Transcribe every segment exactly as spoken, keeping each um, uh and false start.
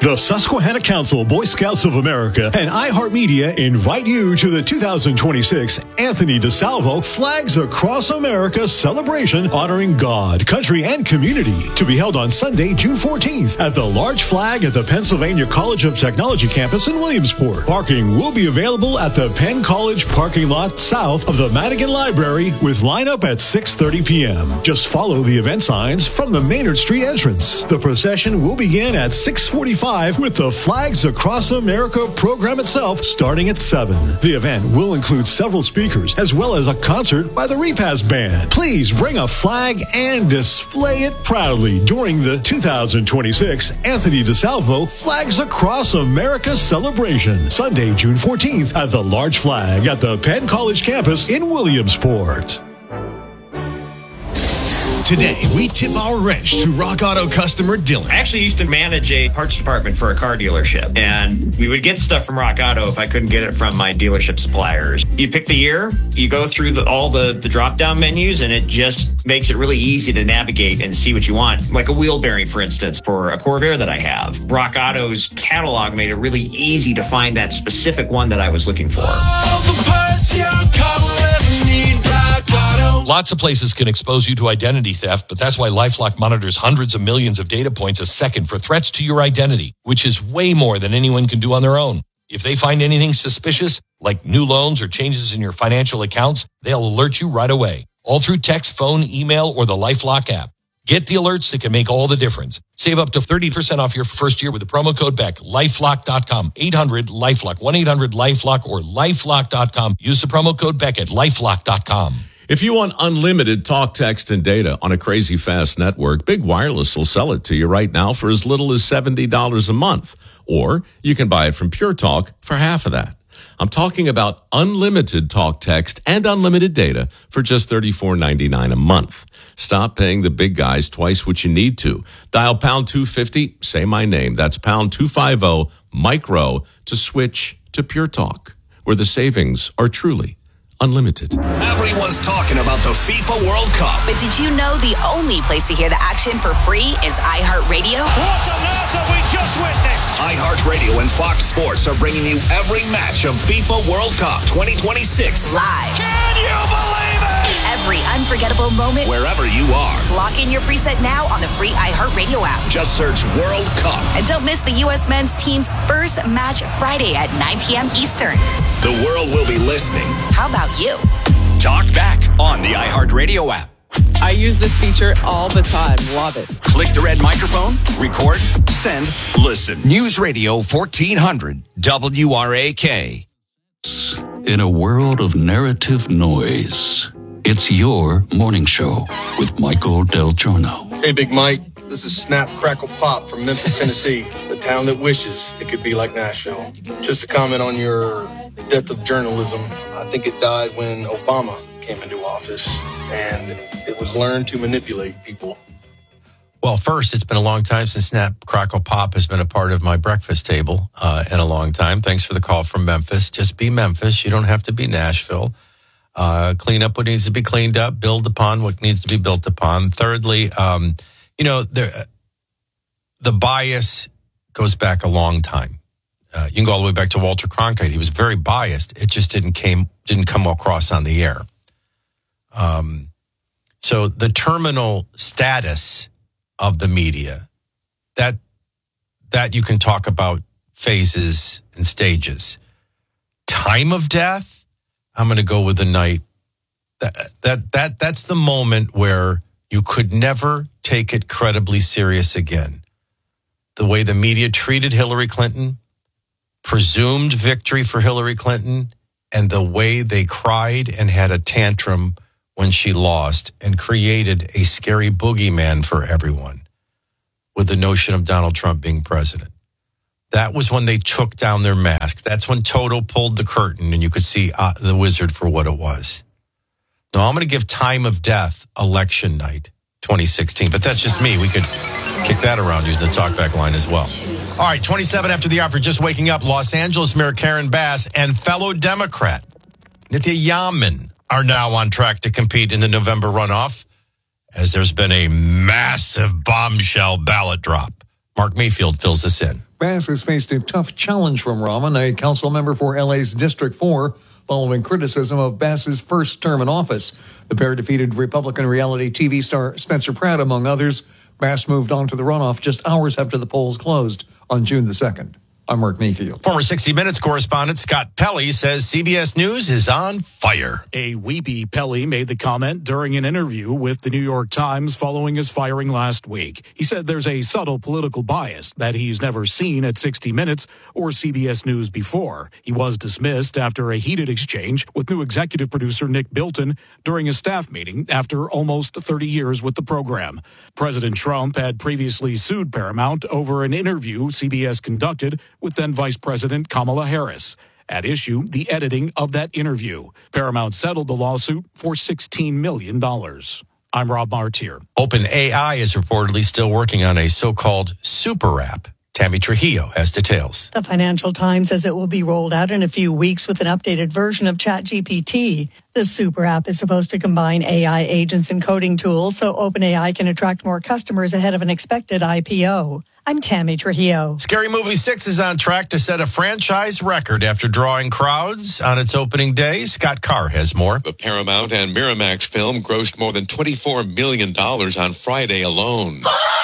The Susquehanna Council, Boy Scouts of America, and iHeartMedia invite you to the two thousand twenty-six Anthony DeSalvo Flags Across America celebration honoring God, country, and community to be held on Sunday, June fourteenth at the Large Flag at the Pennsylvania College of Technology campus in Williamsport. Parking will be available at the Penn College parking lot south of the Madigan Library with lineup at six thirty p.m. Just follow the event signs from the Maynard Street entrance. The procession will begin at six forty-five with the Flags Across America program itself starting at seven. The event will include several speakers as well as a concert by the Repast Band. Please bring a flag and display it proudly during the two thousand twenty-six Anthony DeSalvo Flags Across America celebration, Sunday, June fourteenth at the Large Flag at the Penn College campus in Williamsport. Today, we tip our wrench to Rock Auto customer Dylan. I actually used to manage a parts department for a car dealership, and we would get stuff from Rock Auto if I couldn't get it from my dealership suppliers. You pick the year, you go through the, all the, the drop-down menus, and it just makes it really easy to navigate and see what you want. Like a wheel bearing, for instance, for a Corvair that I have. Rock Auto's catalog made it really easy to find that specific one that I was looking for. All the parts your car will ever need, Rock Auto. Lots of places can expose you to identity theft, but that's why LifeLock monitors hundreds of millions of data points a second for threats to your identity, which is way more than anyone can do on their own. If they find anything suspicious, like new loans or changes in your financial accounts, they'll alert you right away, all through text, phone, email, or the LifeLock app. Get the alerts that can make all the difference. Save up to thirty percent off your first year with the promo code BECK, lifelock dot com, eight hundred LIFELOCK, one eight hundred LIFELOCK, or lifelock dot com. Use the promo code BECK at lifelock dot com. If you want unlimited talk, text, and data on a crazy fast network, Big Wireless will sell it to you right now for as little as seventy dollars a month. Or you can buy it from Pure Talk for half of that. I'm talking about unlimited talk, text, and unlimited data for just thirty-four ninety-nine a month. Stop paying the big guys twice what you need to. Dial pound two fifty, say my name. That's pound two fifty, micro, to switch to Pure Talk, where the savings are truly unlimited. Everyone's talking about the FIFA World Cup. But did you know the only place to hear the action for free is iHeartRadio? What on earth have we just witnessed? iHeartRadio and Fox Sports are bringing you every match of FIFA World Cup twenty twenty-six Live. Can you believe it? Every unforgettable moment. wherever you are. Lock in your preset now on the free iHeartRadio app. Just search World Cup. And don't miss the U S men's team's first match Friday at nine p.m. Eastern. The world will be listening. How about you? Talk back on the iHeartRadio app. I use this feature all the time. Love it. Click the red microphone, record, send, listen. News Radio fourteen hundred W R A K. In a world of narrative noise, it's your morning show with Michael Del Giorno. Hey, Big Mike. This is Snap Crackle Pop from Memphis, Tennessee, the town that wishes it could be like Nashville. Just to comment on your death of journalism, I think it died when Obama came into office, and it was learned to manipulate people. Well, first, it's been a long time since Snap Crackle Pop has been a part of my breakfast table uh, in a long time. Thanks for the call from Memphis. Just be Memphis. You don't have to be Nashville. Uh, clean up what needs to be cleaned up, build upon what needs to be built upon. Thirdly, um, you know, the, the bias goes back a long time. Uh, you can go all the way back to Walter Cronkite. He was very biased. It just didn't came didn't come across on the air. Um, so the terminal status of the media, that that you can talk about phases and stages. Time of death, I'm going to go with the night. That that that that's the moment where you could never take it credibly serious again. The way the media treated Hillary Clinton, presumed victory for Hillary Clinton, and the way they cried and had a tantrum when she lost and created a scary boogeyman for everyone with the notion of Donald Trump being president. That was when they took down their mask. That's when Toto pulled the curtain and you could see uh, the wizard for what it was. Now, I'm going to give time of death election night twenty sixteen, but that's just me. We could kick that around using the talkback line as well. All right, twenty-seven after the hour for Just Waking Up. Los Angeles Mayor Karen Bass and fellow Democrat Nithya Yaman are now on track to compete in the November runoff, as there's been a massive bombshell ballot drop Mark Mayfield fills us in. Bass has faced a tough challenge from Rahman, a council member for L A's District four, following criticism of Bass's first term in office. The pair defeated Republican reality T V star Spencer Pratt, among others. Bass moved on to the runoff just hours after the polls closed on June the second. I'm Mark Mayfield. Former sixty minutes correspondent Scott Pelley says C B S News is on fire. A weepy Pelley made the comment during an interview with the New York Times following his firing last week. He said there's a subtle political bias that he's never seen at sixty minutes or C B S News before. He was dismissed after a heated exchange with new executive producer Nick Bilton during a staff meeting after almost thirty years with the program. President Trump had previously sued Paramount over an interview C B S conducted with then Vice President Kamala Harris. At issue, the editing of that interview. Paramount settled the lawsuit for sixteen million dollars. I'm Rob Martier. OpenAI is reportedly still working on a so-called super app. Tammy Trujillo has details. The Financial Times says it will be rolled out in a few weeks with an updated version of ChatGPT. The super app is supposed to combine A I agents and coding tools so OpenAI can attract more customers ahead of an expected I P O. I'm Tammy Trujillo. Scary Movie six is on track to set a franchise record after drawing crowds on its opening day. Scott Carr has more. The Paramount and Miramax film grossed more than twenty-four million dollars on Friday alone.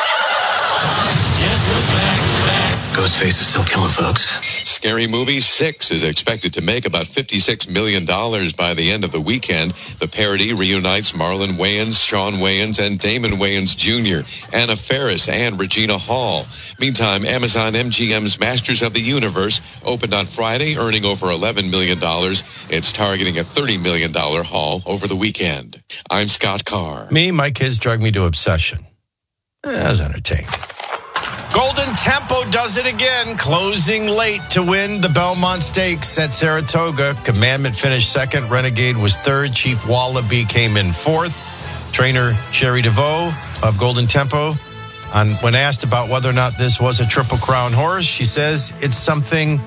Ghostface is still killing folks. Scary Movie six is expected to make about fifty-six million dollars by the end of the weekend. The parody reunites Marlon Wayans, Sean Wayans, and Damon Wayans Junior, Anna Faris, and Regina Hall. Meantime, Amazon M G M's Masters of the Universe opened on Friday, earning over eleven million dollars. It's targeting a thirty million dollars haul over the weekend. I'm Scott Carr. Me, my kids drug me to Obsession. I was entertained. Golden Tempo does it again, closing late to win the Belmont Stakes at Saratoga. Commandment finished second. Renegade was third. Chief Wallaby came in fourth. Trainer Sherry DeVoe of Golden Tempo, on, when asked about whether or not this was a Triple Crown horse, she says, it's something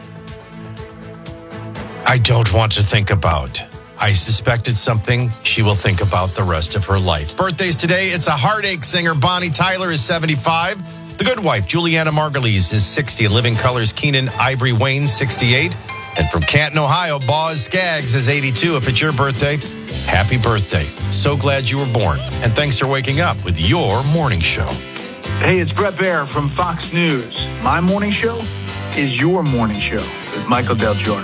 I don't want to think about. I suspect it's something she will think about the rest of her life. Birthdays today, it's a heartache singer. Bonnie Tyler is seventy-five. The Good Wife, Juliana Margulies, is sixty. In Living Colors, Keenan Ivory Wayne, sixty-eight. And from Canton, Ohio, Boz Skaggs is eighty-two. If it's your birthday, happy birthday. So glad you were born. And thanks for waking up with your morning show. Hey, it's Brett Baer from Fox News. My morning show is your morning show with Michael Del Giorno.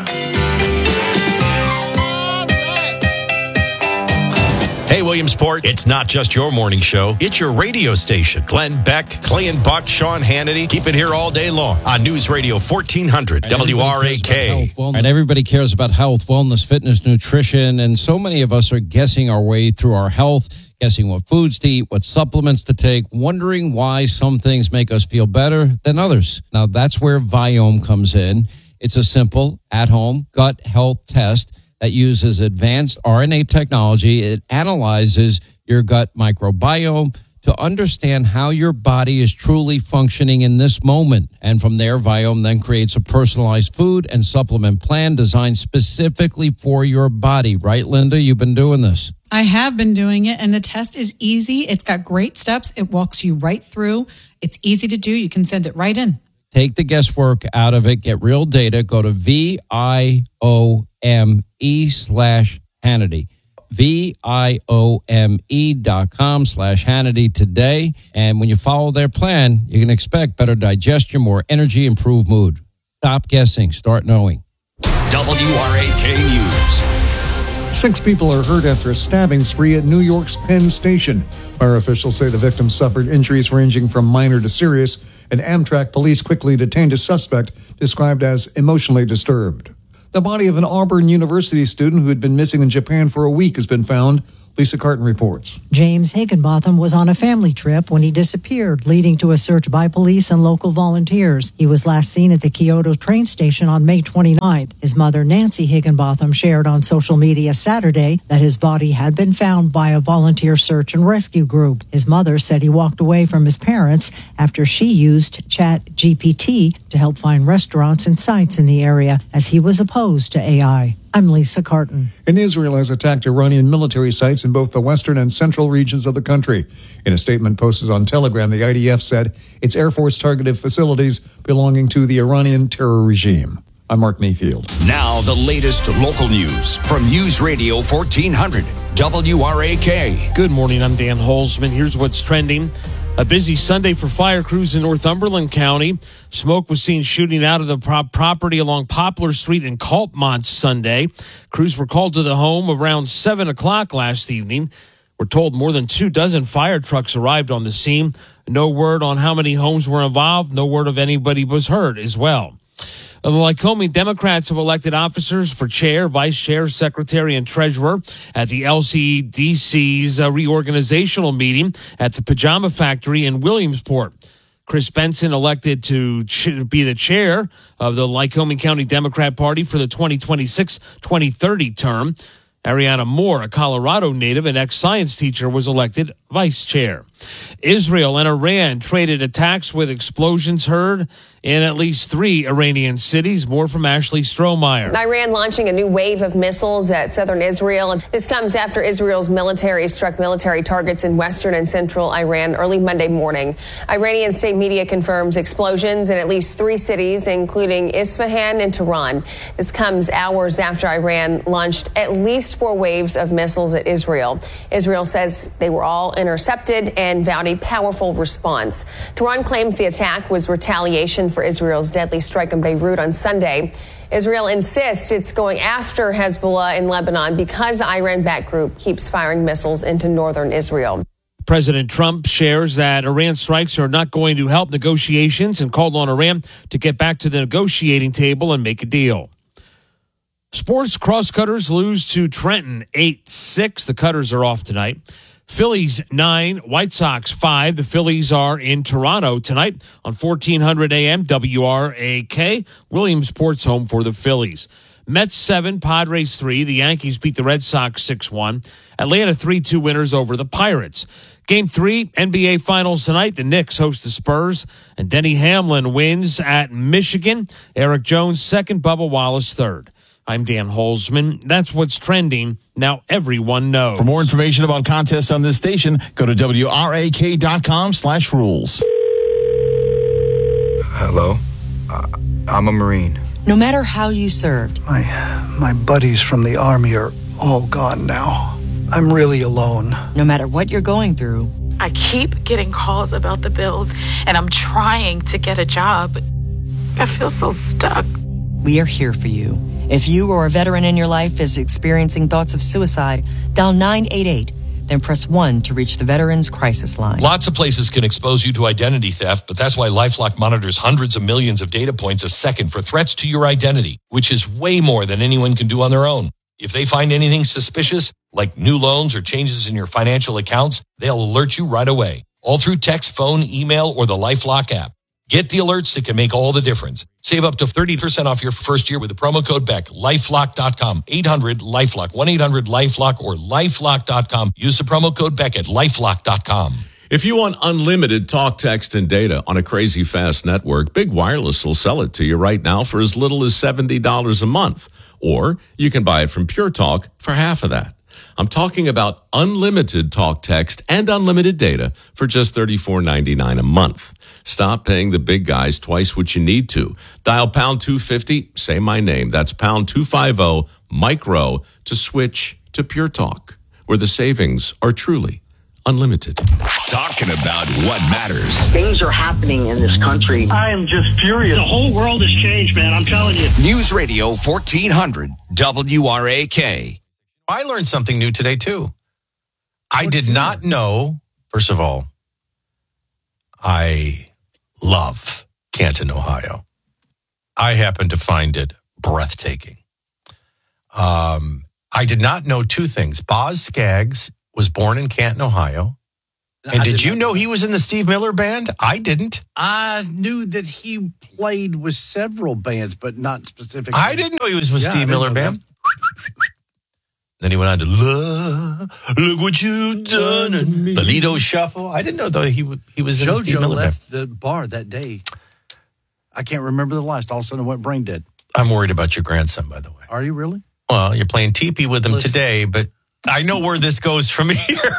Hey, Williamsport, it's not just your morning show. It's your radio station. Glenn Beck, Clay and Buck, Sean Hannity. Keep it here all day long on News Radio fourteen hundred W R A K. And everybody cares about health, wellness, fitness, nutrition. And so many of us are guessing our way through our health, guessing what foods to eat, what supplements to take, wondering why some things make us feel better than others. Now, that's where Viome comes in. It's a simple, at-home gut health test that uses advanced R N A technology. It analyzes your gut microbiome to understand how your body is truly functioning in this moment. And from there, Viome then creates a personalized food and supplement plan designed specifically for your body. Right, Linda? You've been doing this. I have been doing it, and the test is easy. It's got great steps. It walks you right through. It's easy to do. You can send it right in. Take the guesswork out of it. Get real data. Go to V I O M E slash Hannity. V-I-O-M-E dot com slash Hannity today. And when you follow their plan, you can expect better digestion, more energy, improved mood. Stop guessing. Start knowing. W R A K News. Six people are hurt after a stabbing spree at New York's Penn Station. Fire officials say the victim suffered injuries ranging from minor to serious, and Amtrak police quickly detained a suspect described as emotionally disturbed. The body of an Auburn University student who had been missing in Japan for a week has been found. Lisa Carton reports. James Higginbotham was on a family trip when he disappeared, leading to a search by police and local volunteers. He was last seen at the Kyoto train station on May twenty-ninth. His mother, Nancy Higginbotham, shared on social media Saturday that his body had been found by a volunteer search and rescue group. His mother said he walked away from his parents after she used ChatGPT to help find restaurants and sites in the area, as he was opposed to A I. I'm Lisa Carton. And Israel has attacked Iranian military sites in both the western and central regions of the country. In a statement posted on Telegram, the I D F said its Air Force targeted facilities belonging to the Iranian terror regime. I'm Mark Mayfield. Now, the latest local news from News Radio fourteen hundred W R A K. Good morning. I'm Dan Holzman. Here's what's trending. A busy Sunday for fire crews in Northumberland County. Smoke was seen shooting out of the prop property along Poplar Street in Coltmont Sunday. Crews were called to the home around seven o'clock last evening. We're told more than two dozen fire trucks arrived on the scene. No word on how many homes were involved. No word of anybody was hurt as well. The Lycoming Democrats have elected officers for chair, vice chair, secretary, and treasurer at the L C D C's uh, reorganizational meeting at the Pajama Factory in Williamsport. Chris Benson elected to ch- be the chair of the Lycoming County Democrat Party for the twenty twenty-six twenty thirty term. Ariana Moore, a Colorado native and ex-science teacher, was elected vice chair. Israel and Iran traded attacks with explosions heard in at least three Iranian cities. More from Ashley Strohmeyer. Iran launching a new wave of missiles at southern Israel. And this comes after Israel's military struck military targets in western and central Iran early Monday morning. Iranian state media confirms explosions in at least three cities, including Isfahan and Tehran. This comes hours after Iran launched at least four waves of missiles at Israel. Israel says they were all intercepted and vowed a powerful response. Tehran claims the attack was retaliation for Israel's deadly strike on Beirut on Sunday. Israel insists it's going after Hezbollah in Lebanon because the Iran-backed group keeps firing missiles into northern Israel. President Trump shares that Iran strikes are not going to help negotiations and called on Iran to get back to the negotiating table and make a deal. Sports cross-cutters lose to Trenton eight six. The Cutters are off tonight. Phillies nine, White Sox five. The Phillies are in Toronto tonight on fourteen hundred A M W R A K. Williamsport's home for the Phillies. Mets seven, Padres three. The Yankees beat the Red Sox six one. Atlanta three two winners over the Pirates. Game three, N B A Finals tonight. The Knicks host the Spurs. And Denny Hamlin wins at Michigan. Eric Jones second, Bubba Wallace third. I'm Dan Holzman. That's what's trending. Now everyone knows. For more information about contests on this station, go to W R A K dot com slash rules. Hello? Uh, I'm a Marine. No matter how you served. My, my buddies from the Army are all gone now. I'm really alone. No matter what you're going through. I keep getting calls about the bills, and I'm trying to get a job. I feel so stuck. We are here for you. If you or a veteran in your life is experiencing thoughts of suicide, dial nine eight eight, then press one to reach the Veterans Crisis Line. Lots of places can expose you to identity theft, but that's why LifeLock monitors hundreds of millions of data points a second for threats to your identity, which is way more than anyone can do on their own. If they find anything suspicious, like new loans or changes in your financial accounts, they'll alert you right away, all through text, phone, email, or the LifeLock app. Get the alerts that can make all the difference. Save up to thirty percent off your first year with the promo code Beck. LifeLock dot com. eight hundred LifeLock. one eight hundred LifeLock or LifeLock dot com. Use the promo code Beck at LifeLock dot com. If you want unlimited talk, text, and data on a crazy fast network, Big Wireless will sell it to you right now for as little as seventy dollars a month. Or you can buy it from Pure Talk for half of that. I'm talking about unlimited talk, text, and unlimited data for just thirty-four ninety-nine a month. Stop paying the big guys twice what you need to. Dial pound two fifty, say my name. That's pound two fifty, micro, to switch to Pure Talk, where the savings are truly unlimited. Talking about what matters. Things are happening in this country. I am just furious. The whole world has changed, man. I'm telling you. News Radio fourteen hundred W R A K. I learned something new today, too. I did not know, first of all, I love Canton, Ohio. I happen to find it breathtaking. Um, I did not know two things. Boz Scaggs was born in Canton, Ohio. And did, did you know he was in the Steve Miller Band? I didn't. I knew that he played with several bands, but not specifically. I didn't know he was with yeah, Steve Miller Band. Then he went on to love, look what you've done, and the Lido Shuffle. I didn't know though he he was in the Steve Miller Band. JoJo left the bar that day. I can't remember the last. All of a sudden, I went brain dead. I'm worried about your grandson, by the way. Are you really? Well, you're playing teepee with them Listen. today, but I know where this goes from here.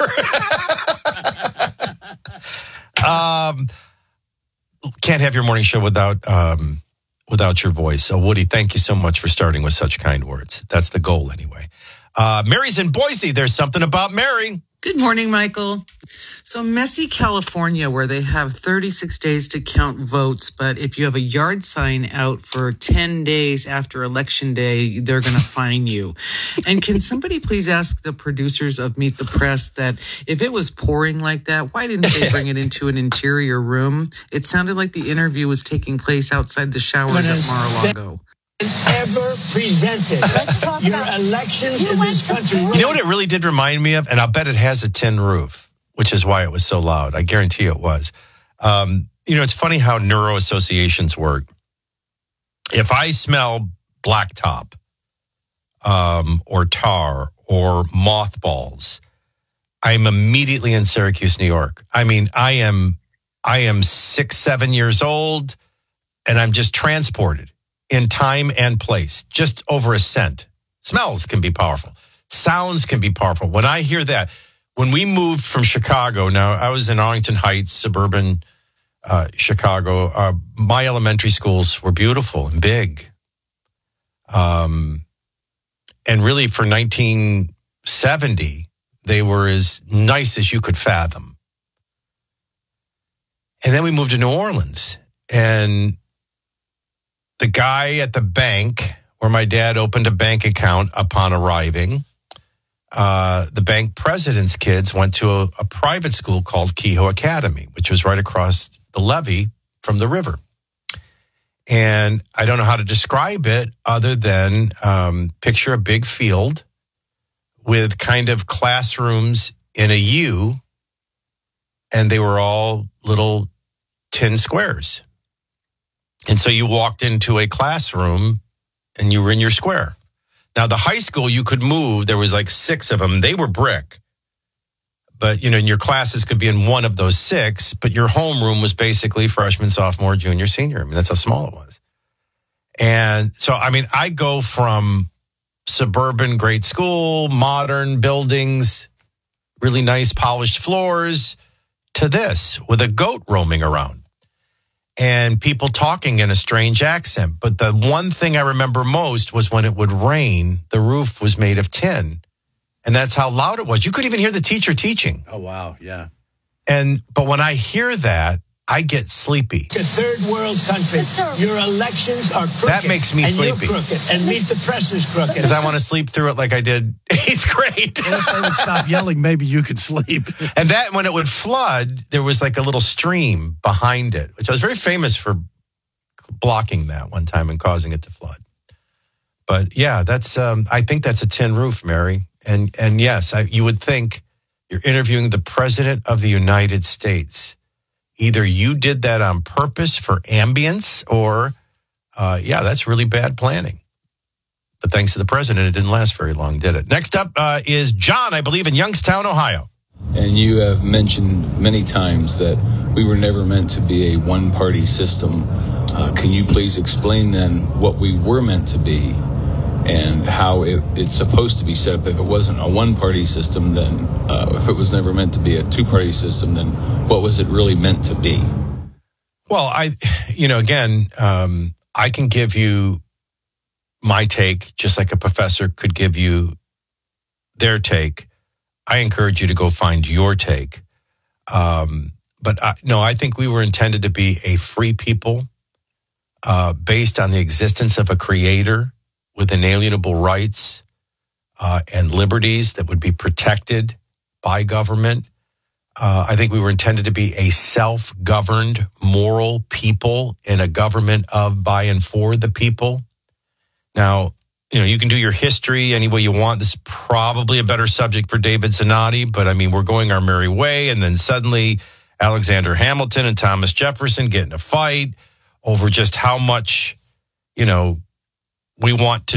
um, can't have your morning show without um, without your voice. So, Woody, thank you so much for starting with such kind words. That's the goal, anyway. Uh, Mary's in Boise. There's something about Mary. Good morning, Michael. So messy California, where they have thirty-six days to count votes, but if you have a yard sign out for ten days after Election Day, they're going to fine you. And can somebody please ask the producers of Meet the Press that if it was pouring like that, why didn't they bring it into an interior room? It sounded like the interview was taking place outside the showers at Mar-a-Lago. Ever presented. Let's talk your about elections you in this country. You know what it really did remind me of? And I'll bet it has a tin roof, which is why it was so loud. I guarantee it was. Um, you know, it's funny how neuro associations work. If I smell blacktop um, or tar or mothballs, I'm immediately in Syracuse, New York. I mean, I am, I am six, seven years old, and I'm just transported in time and place, just over a scent. Smells can be powerful. Sounds can be powerful. When I hear that, when we moved from Chicago, now I was in Arlington Heights, suburban uh, Chicago. Uh, my elementary schools were beautiful and big. Um, and really for nineteen seventy, they were as nice as you could fathom. And then we moved to New Orleans, and the guy at the bank where my dad opened a bank account upon arriving, uh, the bank president's kids went to a, a private school called Kehoe Academy, which was right across the levee from the river. And I don't know how to describe it other than um, picture a big field with kind of classrooms in a U, and they were all little tin squares. And so you walked into a classroom and you were in your square. Now, the high school you could move, there was like six of them. They were brick. But, you know, your classes could be in one of those six, but your homeroom was basically freshman, sophomore, junior, senior. I mean, that's how small it was. And so, I mean, I go from suburban great school, modern buildings, really nice polished floors, to this with a goat roaming around. And people talking in a strange accent. But the one thing I remember most was when it would rain, the roof was made of tin. And that's how loud it was. You couldn't even hear the teacher teaching. Oh, wow. Yeah. And but when I hear that, I get sleepy. A third world country. Your elections are crooked. That makes me and sleepy. You're crooked. And Meet the Press is crooked. Because I want to sleep through it like I did eighth grade. And if they would stop yelling, maybe you could sleep. And that, when it would flood, there was like a little stream behind it, which I was very famous for blocking that one time and causing it to flood. But yeah, that's. Um, I think that's a tin roof, Mary. And and yes, I, you would think you're interviewing the President of the United States. Either you did that on purpose for ambience or, uh, yeah, that's really bad planning. But thanks to the president, it didn't last very long, did it? Next up uh, is John, I believe, in Youngstown, Ohio. And you have mentioned many times that we were never meant to be a one-party system. Uh, can you please explain then what we were meant to be and how it, it's supposed to be set up? If it wasn't a one-party system, then uh, if it was never meant to be a two-party system, then what was it really meant to be? Well, I, you know, again, um, I can give you my take, just like a professor could give you their take. I encourage you to go find your take. Um, but I, no, I think we were intended to be a free people uh, based on the existence of a creator with inalienable rights uh, and liberties that would be protected by government. Uh, I think we were intended to be a self-governed, moral people in a government of, by, and for the people. Now, you know, you can do your history any way you want. This is probably a better subject for David Zanotti, but I mean, we're going our merry way. And then suddenly Alexander Hamilton and Thomas Jefferson get in a fight over just how much, you know, we want to